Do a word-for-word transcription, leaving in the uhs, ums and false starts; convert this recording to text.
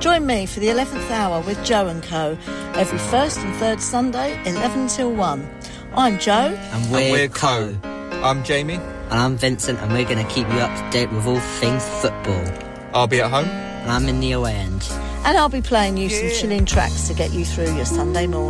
Join me for the eleventh hour with Joe and Co. every first and third Sunday, eleven till one. I'm Joe. And we're, and we're Co. Co. I'm Jamie. And I'm Vincent, and we're going to keep you up to date with all things football. I'll be at home. And I'm in the away end. And I'll be playing you some chilling tracks to get you through your Sunday morning.